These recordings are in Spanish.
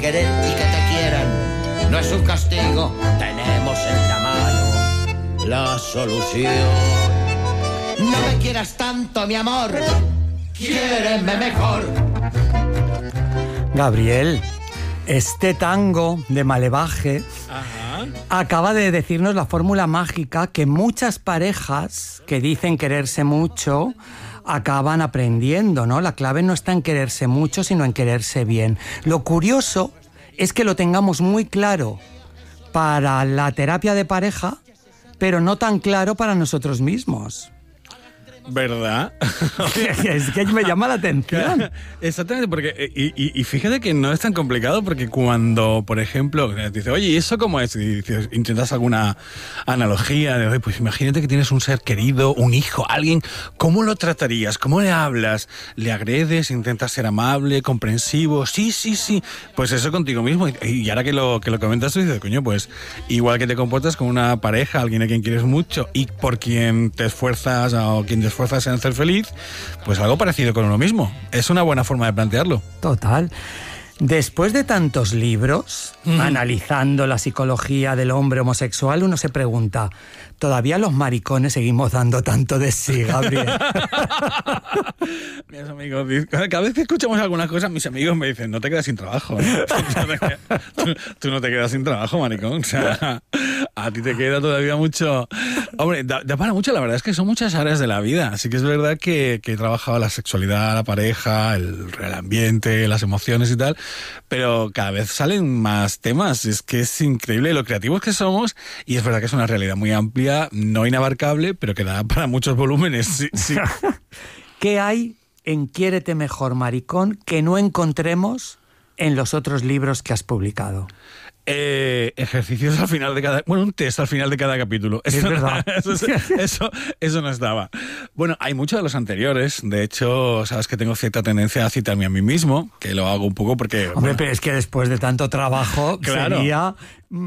querer y que te quieran no es un castigo. Tenemos en la mano la solución. No me quieras tanto, mi amor, quiéreme mejor. Gabriel, este tango de Malevaje acaba de decirnos la fórmula mágica que muchas parejas que dicen quererse mucho acaban aprendiendo, ¿no? La clave no está en quererse mucho, sino en quererse bien. Lo curioso es que lo tengamos muy claro para la terapia de pareja, pero no tan claro para nosotros mismos. ¿Verdad? Es que me llama la atención. Exactamente, porque y fíjate que no es tan complicado, porque cuando, por ejemplo, dices, oye, ¿y eso cómo es? Y dices, intentas alguna analogía de, oye, pues imagínate que tienes un ser querido, un hijo, alguien, ¿cómo lo tratarías? ¿Cómo le hablas? ¿Le agredes? ¿Intentas ser amable, comprensivo? Sí. Pues eso contigo mismo. Y ahora que lo comentas, tú dices, coño, pues igual que te comportas con una pareja, alguien a quien quieres mucho y por quien te esfuerzas o quien te esfuerzas en ser feliz, pues algo parecido con uno mismo. Es una buena forma de plantearlo. Total. Después de tantos libros, analizando la psicología del hombre homosexual, uno se pregunta, ¿todavía los maricones seguimos dando tanto de sí, Gabriel? Mis amigos, cada vez que escuchamos algunas cosas, mis amigos me dicen, no te quedas sin trabajo. Tú no te quedas sin trabajo, maricón. O sea, a ti te queda todavía mucho. Hombre, da para mucho, la verdad es que son muchas áreas de la vida. Así que es verdad que he trabajado la sexualidad, la pareja, el ambiente, las emociones y tal, pero cada vez salen más temas. Es que es increíble lo creativos que somos, y es verdad que es una realidad muy amplia, no inabarcable, pero que da para muchos volúmenes. Sí. ¿Qué hay en Quiérete Mejor, Maricón, que no encontremos en los otros libros que has publicado? Ejercicios al final de cada... Bueno, un test al final de cada capítulo. Es verdad. Eso no estaba. Bueno, hay muchos de los anteriores. De hecho, sabes que tengo cierta tendencia a citarme a mí mismo, que lo hago un poco porque... Hombre, bueno, pero es que después de tanto trabajo, claro, sería...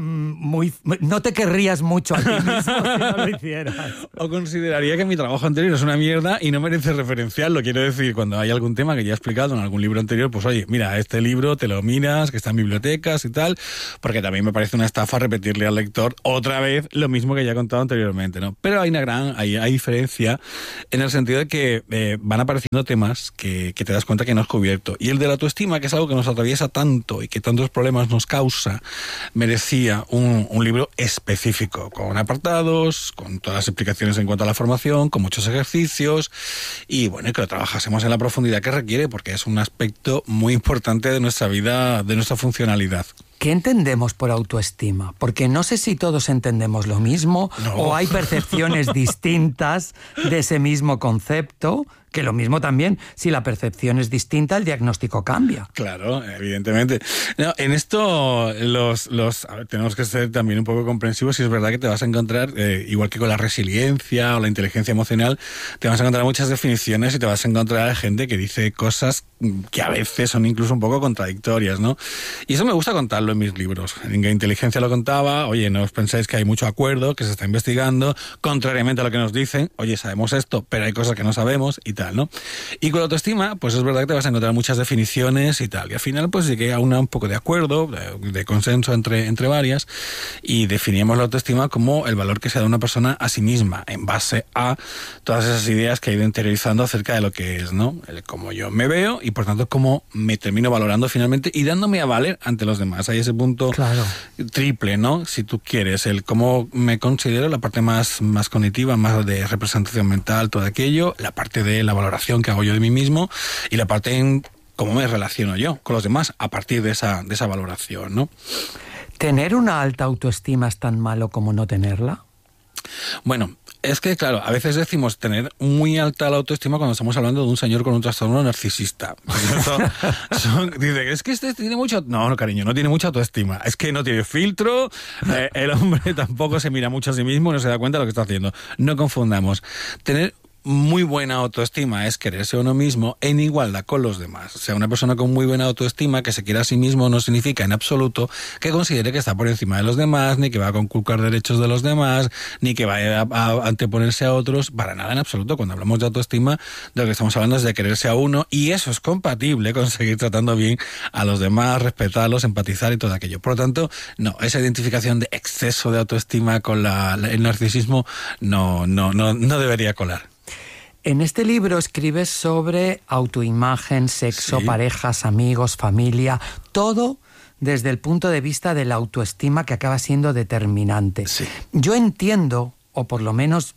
no te querrías mucho a ti mismo si no lo hicieras. O consideraría que mi trabajo anterior es una mierda y no merece referenciarlo. Quiero decir, cuando hay algún tema que ya he explicado en algún libro anterior, pues oye, mira, este libro te lo miras, que está en bibliotecas y tal, porque también me parece una estafa repetirle al lector otra vez lo mismo que ya he contado anteriormente, ¿no? Pero hay una hay diferencia en el sentido de que van apareciendo temas que te das cuenta que no has cubierto. Y el de la autoestima, que es algo que nos atraviesa tanto y que tantos problemas nos causa, merecía un libro específico, con apartados, con todas las explicaciones en cuanto a la formación, con muchos ejercicios, y bueno, que lo trabajásemos en la profundidad que requiere, porque es un aspecto muy importante de nuestra vida, de nuestra funcionalidad. ¿Qué entendemos por autoestima? Porque no sé si todos entendemos lo mismo, no, o hay percepciones distintas de ese mismo concepto, que lo mismo también, si la percepción es distinta, el diagnóstico cambia. Claro, evidentemente. No, en esto tenemos que ser también un poco comprensivos, y es verdad que te vas a encontrar, igual que con la resiliencia o la inteligencia emocional, te vas a encontrar muchas definiciones y te vas a encontrar gente que dice cosas que a veces son incluso un poco contradictorias, ¿no? Y eso me gusta contarlo en mis libros. En Inteligencia lo contaba, oye, no os pensáis que hay mucho acuerdo, que se está investigando, contrariamente a lo que nos dicen, oye, sabemos esto, pero hay cosas que no sabemos y tal, ¿no? Y con la autoestima, pues es verdad que te vas a encontrar muchas definiciones y tal, y al final pues llegué a un poco de acuerdo, de consenso entre varias, y definíamos la autoestima como el valor que se da una persona a sí misma, en base a todas esas ideas que ha ido interiorizando acerca de lo que es, ¿no? El cómo yo me veo y por tanto cómo me termino valorando finalmente y dándome a valer ante los demás. Hay ese punto, claro, triple, ¿no? Si tú quieres, el cómo me considero, la parte más cognitiva, más de representación mental, todo aquello, la parte de la valoración que hago yo de mí mismo, y la parte en cómo me relaciono yo con los demás a partir de esa valoración, ¿no? ¿Tener una alta autoestima es tan malo como no tenerla? Bueno, es que, claro, a veces decimos tener muy alta la autoestima cuando estamos hablando de un señor con un trastorno narcisista. Dice, es que este tiene mucho... No, cariño, no tiene mucha autoestima. Es que no tiene filtro, el hombre tampoco se mira mucho a sí mismo y no se da cuenta de lo que está haciendo. No confundamos. Tener muy buena autoestima es quererse a uno mismo en igualdad con los demás. O sea, una persona con muy buena autoestima que se quiera a sí mismo no significa en absoluto que considere que está por encima de los demás, ni que va a conculcar derechos de los demás, ni que vaya a anteponerse a otros, para nada en absoluto. Cuando hablamos de autoestima, de lo que estamos hablando es de quererse a uno, y eso es compatible con seguir tratando bien a los demás, respetarlos, empatizar y todo aquello. Por lo tanto, no, esa identificación de exceso de autoestima con el narcisismo no debería colar. En este libro escribes sobre autoimagen, sexo, parejas, amigos, familia, todo desde el punto de vista de la autoestima, que acaba siendo determinante. Sí. Yo entiendo, o por lo menos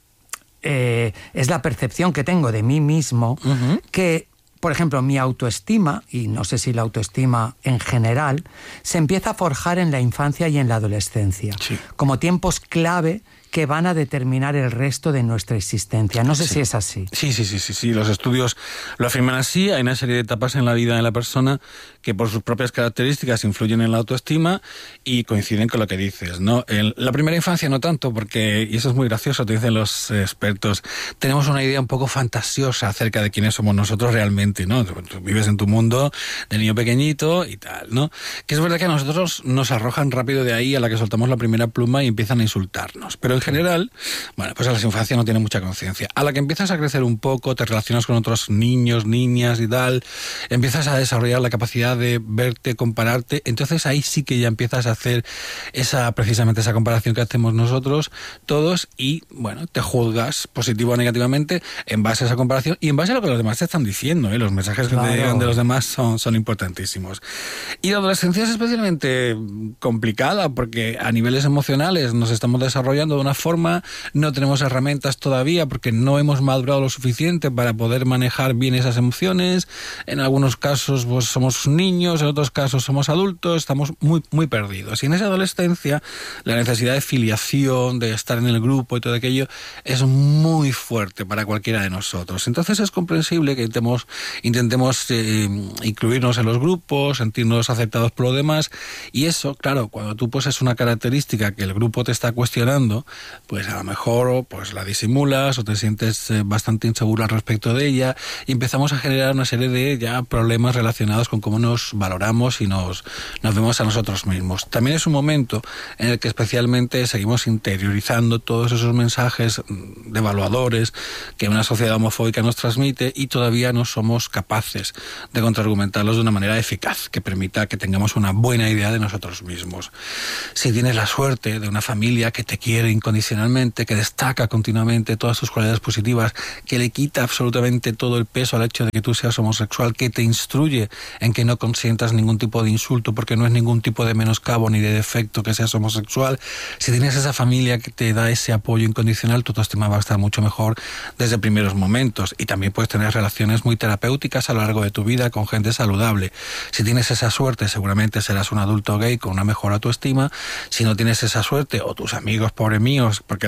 es la percepción que tengo de mí mismo, que, por ejemplo, mi autoestima, y no sé si la autoestima en general, se empieza a forjar en la infancia y en la adolescencia, como tiempos clave que van a determinar el resto de nuestra existencia. No sé si es así. Sí. Los estudios lo afirman así. Hay una serie de etapas en la vida de la persona que por sus propias características influyen en la autoestima y coinciden con lo que dices, ¿no? En la primera infancia no tanto, porque, y eso es muy gracioso, te dicen los expertos, tenemos una idea un poco fantasiosa acerca de quiénes somos nosotros realmente, ¿no? Tú vives en tu mundo de niño pequeñito y tal, ¿no? Que es verdad que a nosotros nos arrojan rápido de ahí a la que soltamos la primera pluma y empiezan a insultarnos. Pero en general, bueno, pues a las infancias no tienen mucha conciencia. A la que empiezas a crecer un poco, te relacionas con otros niños, niñas y tal, empiezas a desarrollar la capacidad de verte, compararte, entonces ahí sí que ya empiezas a hacer precisamente esa comparación que hacemos nosotros todos y, bueno, te juzgas positivo o negativamente en base a esa comparación y en base a lo que los demás te están diciendo, ¿eh? Los mensajes que te llegan de los demás son importantísimos. Y la adolescencia es especialmente complicada porque a niveles emocionales nos estamos desarrollando de una forma, no tenemos herramientas todavía porque no hemos madurado lo suficiente para poder manejar bien esas emociones. En algunos casos pues somos niños, en otros casos somos adultos, estamos muy, muy perdidos. Y en esa adolescencia la necesidad de filiación, de estar en el grupo y todo aquello es muy fuerte para cualquiera de nosotros. Entonces es comprensible que intentemos incluirnos en los grupos, sentirnos aceptados por los demás, y eso, claro, cuando tú posees una característica que el grupo te está cuestionando, pues a lo mejor pues la disimulas o te sientes bastante inseguro al respecto de ella y empezamos a generar una serie de ya problemas relacionados con cómo nos valoramos y nos vemos a nosotros mismos. También es un momento en el que especialmente seguimos interiorizando todos esos mensajes devaluadores que una sociedad homofóbica nos transmite y todavía no somos capaces de contraargumentarlos de una manera eficaz que permita que tengamos una buena idea de nosotros mismos. Si tienes la suerte de una familia que te quiere incondicionalmente, que destaca continuamente todas tus cualidades positivas, que le quita absolutamente todo el peso al hecho de que tú seas homosexual, que te instruye en que no consientas ningún tipo de insulto porque no es ningún tipo de menoscabo ni de defecto que seas homosexual. Si tienes esa familia que te da ese apoyo incondicional, tu autoestima va a estar mucho mejor desde primeros momentos, y también puedes tener relaciones muy terapéuticas a lo largo de tu vida con gente saludable. Si tienes esa suerte, seguramente serás un adulto gay con una mejor autoestima. Si no tienes esa suerte, o tus amigos, pobres míos, porque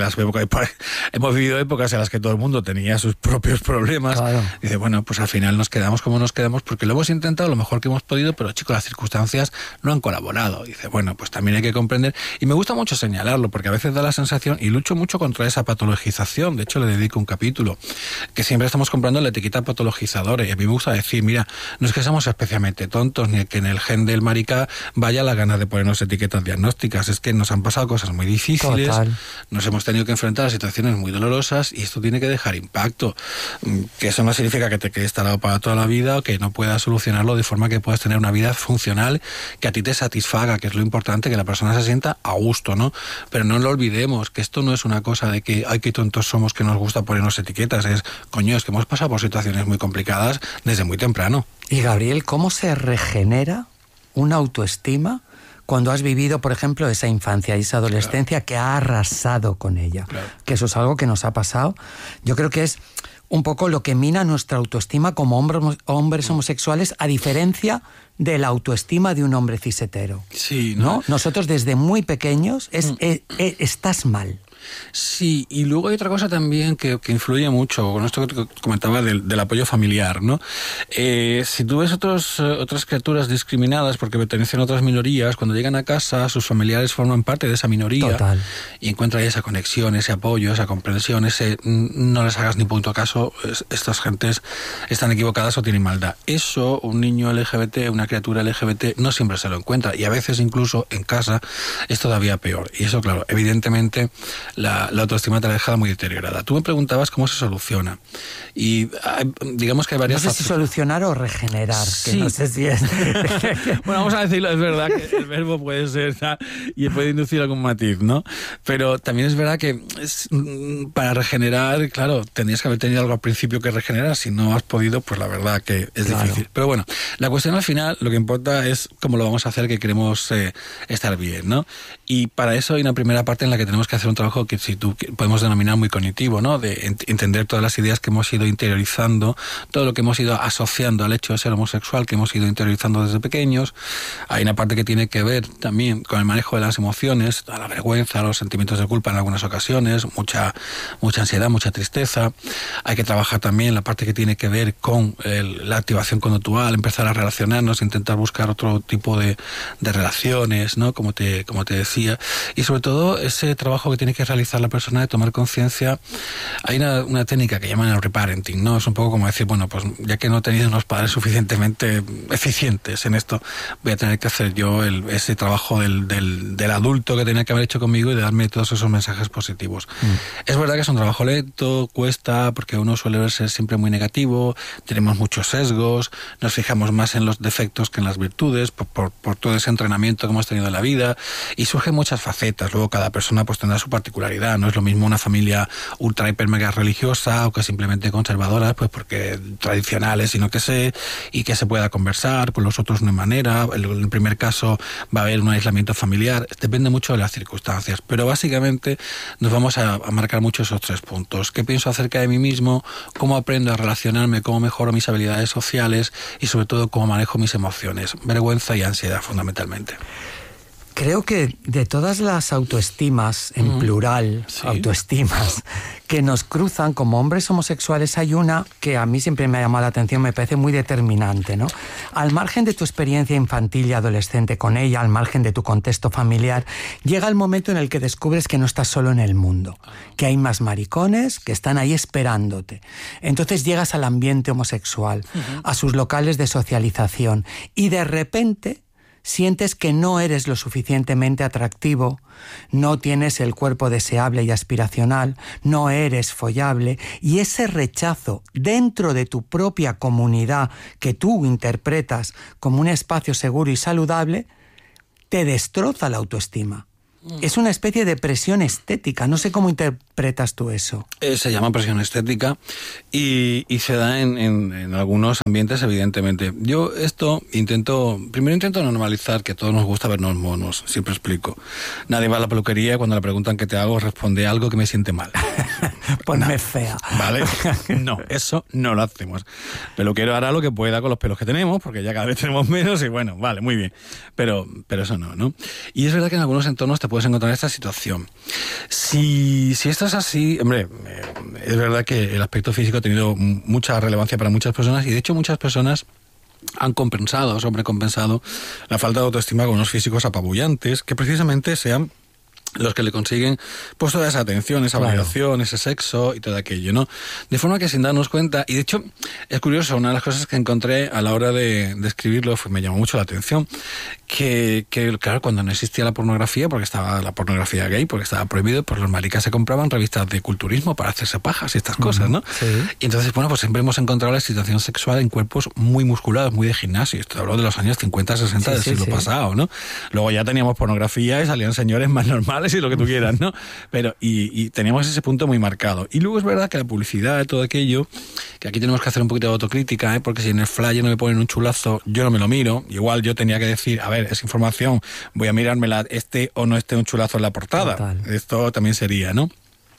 hemos vivido épocas en las que todo el mundo tenía sus propios problemas, claro. Dice, bueno, pues al final nos quedamos como nos quedamos porque lo hemos intentado lo mejor que hemos podido, pero chicos, las circunstancias no han colaborado. Dice, bueno, pues también hay que comprender, y me gusta mucho señalarlo porque a veces da la sensación, y lucho mucho contra esa patologización, de hecho le dedico un capítulo, que siempre estamos comprando la etiqueta patologizadora, y a mí me gusta decir, mira, no es que seamos especialmente tontos, ni que en el gen del marica vaya la gana de ponernos etiquetas diagnósticas, es que nos han pasado cosas muy difíciles. Total. Nos hemos tenido que enfrentar a situaciones muy dolorosas y esto tiene que dejar impacto. Que eso no significa que te quedes talado para toda la vida o que no puedas solucionarlo de forma que puedas tener una vida funcional que a ti te satisfaga, que es lo importante, que la persona se sienta a gusto, ¿no? Pero no lo olvidemos, que esto no es una cosa de que, ay, qué tontos somos que nos gusta ponernos etiquetas. Es, coño, es que hemos pasado por situaciones muy complicadas desde muy temprano. Y Gabriel, ¿cómo se regenera una autoestima cuando has vivido, por ejemplo, esa infancia y esa adolescencia, claro, que ha arrasado con ella? Claro. Que eso es algo que nos ha pasado. Yo creo que es un poco lo que mina nuestra autoestima como hombres homosexuales, a diferencia de la autoestima de un hombre cis hetero. Sí, ¿no? Nosotros desde muy pequeños estás mal. Sí, y luego hay otra cosa también que influye mucho, con esto que te comentaba del apoyo familiar, ¿no? Si tú ves otras criaturas discriminadas porque pertenecen a otras minorías, cuando llegan a casa, sus familiares forman parte de esa minoría. Total. Y encuentran esa conexión, ese apoyo, esa comprensión, no les hagas ni punto caso, estas gentes están equivocadas o tienen maldad. Eso, un niño LGBT, una criatura LGBT, no siempre se lo encuentra, y a veces incluso en casa es todavía peor. Y eso, claro, evidentemente la autoestima te la deja muy deteriorada. Tú me preguntabas cómo se soluciona. Y digamos que hay varias fases. No sé si solucionar o regenerar, sí. Que no sé si es... Bueno, vamos a decirlo, es verdad que el verbo puede ser y puede inducir algún matiz, ¿no? Pero también es verdad que para regenerar, claro, tendrías que haber tenido algo al principio que regenerar. Si no has podido, pues la verdad que es difícil. Pero bueno, la cuestión al final, lo que importa es cómo lo vamos a hacer, que queremos estar bien, ¿no? Y para eso hay una primera parte en la que tenemos que hacer un trabajo que si tú podemos denominar muy cognitivo, ¿no? De entender todas las ideas que hemos ido interiorizando, todo lo que hemos ido asociando al hecho de ser homosexual, que hemos ido interiorizando desde pequeños. Hay una parte que tiene que ver también con el manejo de las emociones, la vergüenza, los sentimientos de culpa en algunas ocasiones, mucha ansiedad, mucha tristeza. Hay que trabajar también la parte que tiene que ver con la activación conductual, empezar a relacionarnos, intentar buscar otro tipo de relaciones, ¿no? Como te decía. Y sobre todo ese trabajo que tiene que realizar la persona de tomar conciencia. Hay una técnica que llaman el reparenting, ¿no? Es un poco como decir, bueno, pues ya que no he tenido unos padres suficientemente eficientes en esto, voy a tener que hacer yo ese trabajo del adulto que tenía que haber hecho conmigo y de darme todos esos mensajes positivos. Es verdad que es un trabajo lento, cuesta, porque uno suele ser siempre muy negativo, tenemos muchos sesgos, nos fijamos más en los defectos que en las virtudes, por todo ese entrenamiento que hemos tenido en la vida, y surgen muchas facetas. Luego cada persona pues tendrá su particularidad. No es lo mismo una familia ultra hiper mega religiosa o que simplemente conservadora, pues porque tradicionales, sino que y que se pueda conversar, con los otros de una manera. En el primer caso va a haber un aislamiento familiar. Depende mucho de las circunstancias, pero básicamente nos vamos a marcar mucho esos 3 puntos. ¿Qué pienso acerca de mí mismo? ¿Cómo aprendo a relacionarme? ¿Cómo mejoro mis habilidades sociales? Y sobre todo, ¿cómo manejo mis emociones? Vergüenza y ansiedad, fundamentalmente. Creo que de todas las autoestimas, en plural, sí, autoestimas, que nos cruzan como hombres homosexuales, hay una que a mí siempre me ha llamado la atención, me parece muy determinante, ¿no? Al margen de tu experiencia infantil y adolescente con ella, al margen de tu contexto familiar, llega el momento en el que descubres que no estás solo en el mundo, que hay más maricones que están ahí esperándote. Entonces llegas al ambiente homosexual, a sus locales de socialización, y de repente sientes que no eres lo suficientemente atractivo, no tienes el cuerpo deseable y aspiracional, no eres follable, y ese rechazo dentro de tu propia comunidad que tú interpretas como un espacio seguro y saludable, te destroza la autoestima. Es una especie de presión estética. No sé cómo interpretas tú eso. Se llama presión estética y se da en algunos ambientes, evidentemente. Yo primero intento normalizar que a todos nos gusta vernos monos, siempre explico. Nadie va a la peluquería y cuando le preguntan qué te hago, responde algo que me siente mal. Ponme fea. ¿Vale? No, eso no lo hacemos. Peluquero hará lo que pueda con los pelos que tenemos, porque ya cada vez tenemos menos y bueno, vale, muy bien. Pero eso no. Y es verdad que en algunos entornos te puedes encontrar esta situación. Si esto es así, hombre, es verdad que el aspecto físico ha tenido mucha relevancia para muchas personas y de hecho muchas personas han compensado, sobrecompensado la falta de autoestima con unos físicos apabullantes que precisamente sean los que le consiguen pues toda esa atención, esa validación, ese sexo y todo aquello, ¿no? De forma que sin darnos cuenta, y de hecho es curioso, una de las cosas que encontré a la hora de escribirlo me llamó mucho la atención, que claro, cuando no existía la pornografía, porque estaba la pornografía gay, porque estaba prohibido, pues los maricas se compraban revistas de culturismo para hacerse pajas y estas cosas, ¿no? Sí. Y entonces, bueno, pues siempre hemos encontrado la excitación sexual en cuerpos muy musculados, muy de gimnasio. Esto hablo de los años 50, 60 del siglo pasado, ¿no? Luego ya teníamos pornografía y salían señores más normales y lo que tú quieras, ¿no? Pero, y teníamos ese punto muy marcado. Y luego es verdad que la publicidad de todo aquello, que aquí tenemos que hacer un poquito de autocrítica, porque si en el flyer no me ponen un chulazo, yo no me lo miro. Igual yo tenía que decir, a ver, es información, voy a mirármela, o no esté un chulazo en la portada. Total. Esto también sería, ¿no?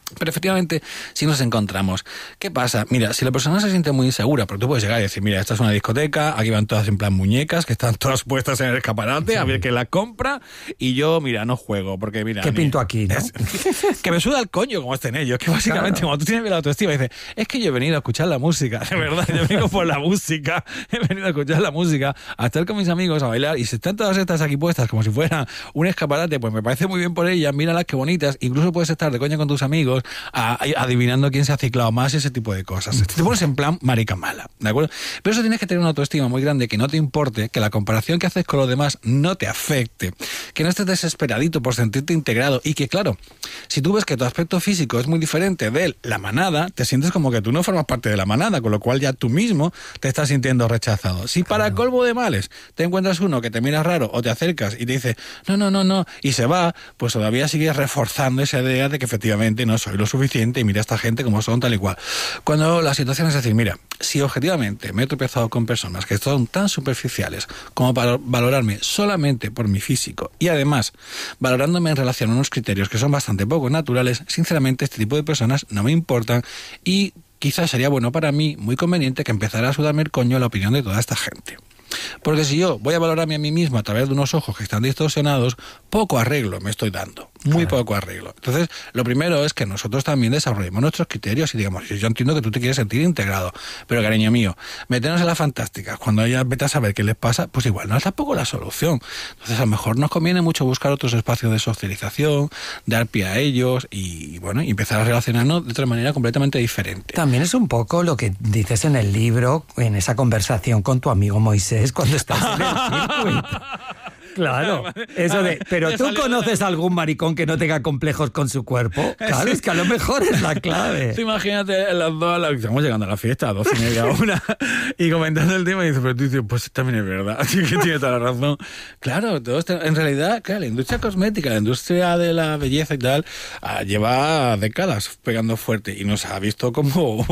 Pero efectivamente, si nos encontramos, ¿qué pasa? Mira, si la persona se siente muy insegura, porque tú puedes llegar y decir, mira, esta es una discoteca, aquí van todas en plan muñecas, que están todas puestas en el escaparate, sí, a ver quién la compra, y yo, mira, no juego, porque mira... ¿Qué pinto aquí, no? Que me suda el coño como estén ellos, que básicamente cuando tú tienes la autoestima, dices, es que yo he venido a escuchar la música, de verdad, yo vengo por la música, he venido a escuchar la música, a estar con mis amigos, a bailar, y si están todas estas aquí puestas como si fueran un escaparate, pues me parece muy bien por ellas, míralas qué bonitas, incluso puedes estar de coña con tus amigos, adivinando quién se ha ciclado más y ese tipo de cosas. Te pones en plan marica mala, ¿de acuerdo? Pero eso tienes que tener una autoestima muy grande, que no te importe, que la comparación que haces con los demás no te afecte, que no estés desesperadito por sentirte integrado y que, claro, si tú ves que tu aspecto físico es muy diferente de la manada, te sientes como que tú no formas parte de la manada, con lo cual ya tú mismo te estás sintiendo rechazado. Si para colmo de males te encuentras uno que te mira raro o te acercas y te dice no, y se va, pues todavía sigues reforzando esa idea de que efectivamente no soy lo suficiente y mira a esta gente como son tal y cual. Cuando la situación es decir, mira, si objetivamente me he tropezado con personas que son tan superficiales como para valorarme solamente por mi físico y además valorándome en relación a unos criterios que son bastante poco naturales, sinceramente este tipo de personas no me importan y quizás sería bueno para mí, muy conveniente, que empezara a sudarme el coño la opinión de toda esta gente. Porque si yo voy a valorarme a mí mismo a través de unos ojos que están distorsionados, poco arreglo me estoy dando, muy poco arreglo. Entonces, lo primero es que nosotros también desarrollemos nuestros criterios y digamos, yo entiendo que tú te quieres sentir integrado, pero cariño mío, meternos en las fantásticas, cuando ella vete a saber qué les pasa, pues igual no es tampoco la solución. Entonces, a lo mejor nos conviene mucho buscar otros espacios de socialización, dar pie a ellos y bueno, y empezar a relacionarnos de otra manera completamente diferente. También es un poco lo que dices en el libro, en esa conversación con tu amigo Moisés, cuando estás en el circuito. Claro, eso de, pero tú conoces a algún maricón que no tenga complejos con su cuerpo. Claro, es que a lo mejor es la clave. Tú imagínate las dos, estamos llegando a la fiesta, a 12:30, 1, y comentando el tema y dices, pero tú dices, pues también es verdad, así que tiene toda la razón. Claro, en realidad, claro, la industria cosmética, la industria de la belleza y tal, lleva décadas pegando fuerte y nos ha visto como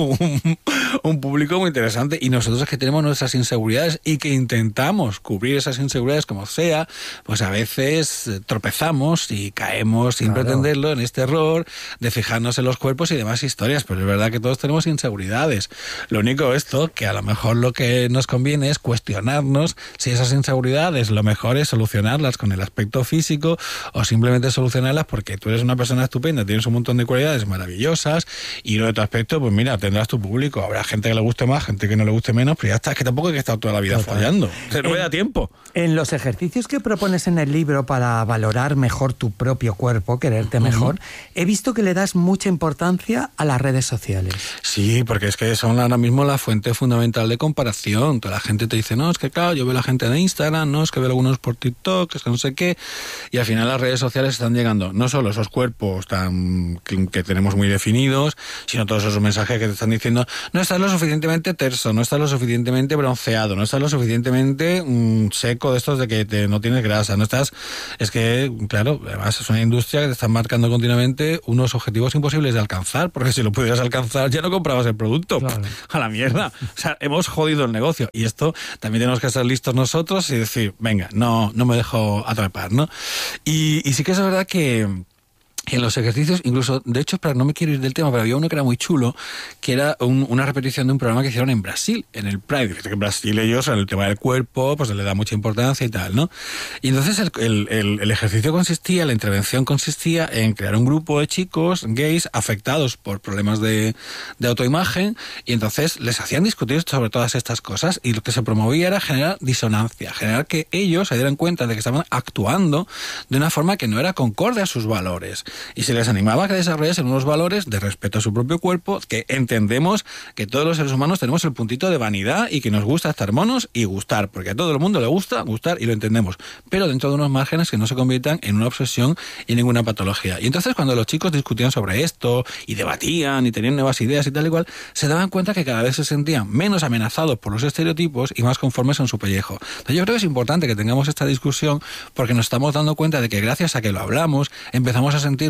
un público muy interesante y nosotros es que tenemos nuestras inseguridades y que intentamos cubrir esas inseguridades como sea, pues a veces tropezamos y caemos sin pretenderlo en este error de fijarnos en los cuerpos y demás historias, pero es verdad que todos tenemos inseguridades. Lo único esto, que a lo mejor lo que nos conviene es cuestionarnos si esas inseguridades lo mejor es solucionarlas con el aspecto físico o simplemente solucionarlas porque tú eres una persona estupenda, tienes un montón de cualidades maravillosas y lo de tu aspecto, pues mira, tendrás tu público, habrá gente que le guste más, gente que no le guste menos, pero ya está, es que tampoco hay que estar toda la vida follando, se no me da tiempo. En los ejercicios que propones en el libro para valorar mejor tu propio cuerpo, quererte mejor, he visto que le das mucha importancia a las redes sociales. Sí, porque es que son ahora mismo la fuente fundamental de comparación. Toda la gente te dice, no, es que claro, yo veo la gente de Instagram, no, es que veo algunos por TikTok, es que no sé qué, y al final las redes sociales están llegando no solo esos cuerpos tan que tenemos muy definidos, sino todos esos mensajes que te están diciendo, no estás lo suficientemente terso, no estás lo suficientemente bronceado, no estás lo suficientemente seco de estos de que no tienes grasa, no estás... Es que, claro, además es una industria que te está marcando continuamente unos objetivos imposibles de alcanzar, porque si lo pudieras alcanzar ya no comprabas el producto. Claro. A la mierda. O sea, hemos jodido el negocio. Y esto también tenemos que ser listos nosotros y decir, venga, no me dejo atrapar, ¿no? Y sí que es verdad que en los ejercicios, incluso, de hecho, no me quiero ir del tema, pero había uno que era muy chulo, que era una repetición de un programa que hicieron en Brasil, en el Pride. Que en Brasil ellos, en el tema del cuerpo, pues le da mucha importancia y tal, ¿no? Y entonces el ejercicio consistía, la intervención consistía en crear un grupo de chicos gays afectados por problemas de autoimagen, y entonces les hacían discutir sobre todas estas cosas, y lo que se promovía era generar disonancia, generar que ellos se dieran cuenta de que estaban actuando de una forma que no era concorde a sus valores. Y se les animaba a que desarrollasen unos valores de respeto a su propio cuerpo, que entendemos que todos los seres humanos tenemos el puntito de vanidad y que nos gusta estar monos y gustar, porque a todo el mundo le gusta gustar y lo entendemos, pero dentro de unos márgenes que no se conviertan en una obsesión y ninguna patología. Y entonces cuando los chicos discutían sobre esto y debatían y tenían nuevas ideas y tal y cual, se daban cuenta que cada vez se sentían menos amenazados por los estereotipos y más conformes en su pellejo. Entonces yo creo que es importante que tengamos esta discusión porque nos estamos dando cuenta de que gracias a que lo hablamos empezamos a sentirnos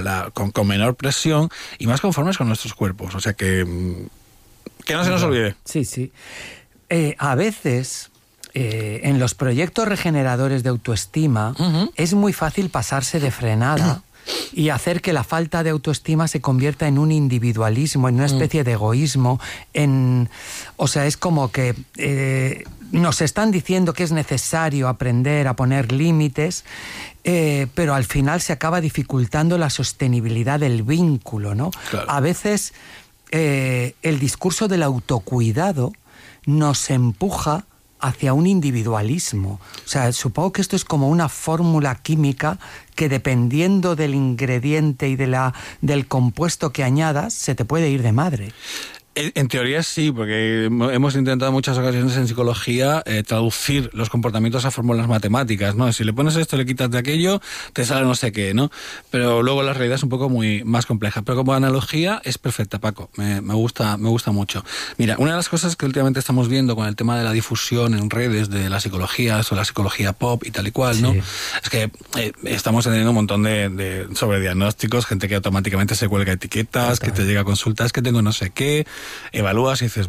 con menor presión y más conformes con nuestros cuerpos. O sea que no se nos olvide. Sí, sí. A veces, en los proyectos regeneradores de autoestima, es muy fácil pasarse de frenada y hacer que la falta de autoestima se convierta en un individualismo, en una especie de egoísmo, o sea, es como que nos están diciendo que es necesario aprender a poner límites, pero al final se acaba dificultando la sostenibilidad del vínculo, ¿no? Claro. A veces el discurso del autocuidado nos empuja hacia un individualismo. O sea, supongo que esto es como una fórmula química que, dependiendo del ingrediente y del compuesto que añadas, se te puede ir de madre. En teoría sí, porque hemos intentado en muchas ocasiones en psicología traducir los comportamientos a fórmulas matemáticas, ¿no? Si le pones esto, le quitas de aquello, te sale no sé qué, ¿no? Pero luego la realidad es un poco muy más compleja. Pero como analogía es perfecta, Paco. Me gusta mucho. Mira, una de las cosas que últimamente estamos viendo con el tema de la difusión en redes de la psicología, o la psicología pop y tal y cual, ¿no? Sí. Es que estamos teniendo un montón de sobrediagnósticos, gente que automáticamente se cuelga etiquetas, que te llega a consultas, que tengo no sé qué, evalúas y dices,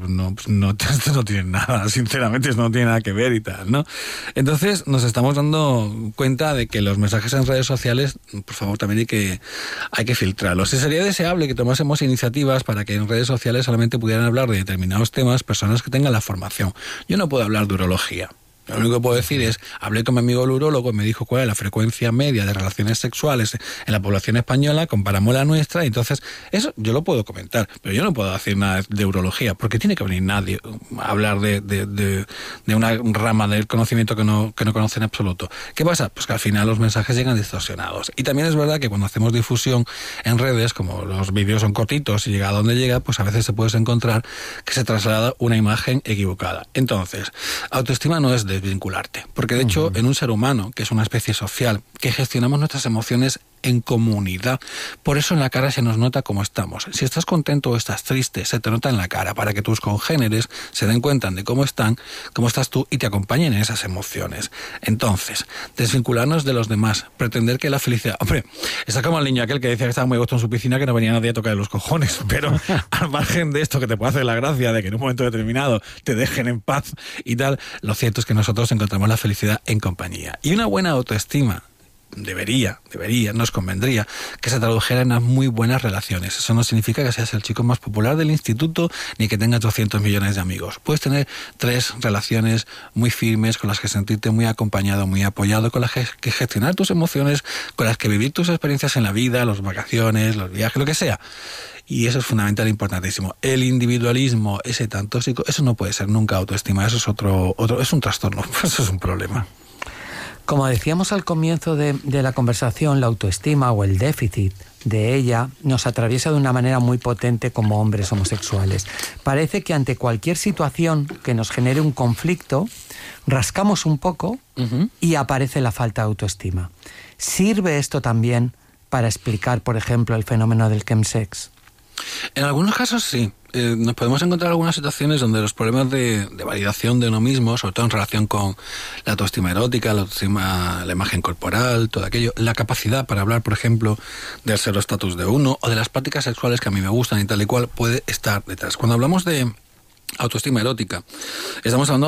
esto no tiene nada, sinceramente, esto no tiene nada que ver y tal, ¿no? Entonces nos estamos dando cuenta de que los mensajes en redes sociales, por favor, también hay que filtrarlos. Y sería deseable que tomásemos iniciativas para que en redes sociales solamente pudieran hablar de determinados temas personas que tengan la formación. Yo no puedo hablar de urología. Lo único que puedo decir es, hablé con mi amigo el urólogo, me dijo cuál es la frecuencia media de relaciones sexuales en la población española, comparamos la nuestra, y entonces eso yo lo puedo comentar, pero yo no puedo decir nada de urología, porque tiene que venir nadie a hablar de una rama del conocimiento que no conoce en absoluto. ¿Qué pasa? Pues que al final los mensajes llegan distorsionados. Y también es verdad que cuando hacemos difusión en redes, como los vídeos son cortitos y llega a donde llega, pues a veces se puede encontrar que se traslada una imagen equivocada. Entonces, autoestima no es desvincularte, porque de hecho en un ser humano, que es una especie social, que gestionamos nuestras emociones en comunidad, por eso en la cara se nos nota cómo estamos. Si estás contento o estás triste, se te nota en la cara, para que tus congéneres se den cuenta de cómo estás tú y te acompañen en esas emociones. Entonces, desvincularnos de los demás, pretender que la felicidad... Hombre, está como el niño aquel que decía que estaba muy a gusto en su piscina, que no venía nadie a tocarle los cojones, pero al margen de esto, que te puede hacer la gracia de que en un momento determinado te dejen en paz y tal, lo cierto es que nosotros encontramos la felicidad en compañía. Y una buena autoestima debería, nos convendría que se tradujera en unas muy buenas relaciones. Eso no significa que seas el chico más popular del instituto ni que tengas 200 millones de amigos. Puedes tener 3 relaciones muy firmes, con las que sentirte muy acompañado, muy apoyado, con las que gestionar tus emociones, con las que vivir tus experiencias en la vida, las vacaciones, los viajes, lo que sea. Y eso es fundamental e importantísimo. El individualismo, ese tan tóxico, eso no puede ser nunca autoestima. Eso es otro es un trastorno, eso es un problema. Como decíamos al comienzo de la conversación, la autoestima o el déficit de ella nos atraviesa de una manera muy potente como hombres homosexuales. Parece que ante cualquier situación que nos genere un conflicto, rascamos un poco y aparece la falta de autoestima. ¿Sirve esto también para explicar, por ejemplo, el fenómeno del chemsex? En algunos casos sí. Nos podemos encontrar algunas situaciones donde los problemas de validación de uno mismo, sobre todo en relación con la autoestima erótica, la imagen corporal, todo aquello, la capacidad para hablar, por ejemplo, del serostatus de uno o de las prácticas sexuales que a mí me gustan y tal y cual, puede estar detrás. Cuando hablamos de autoestima erótica, estamos hablando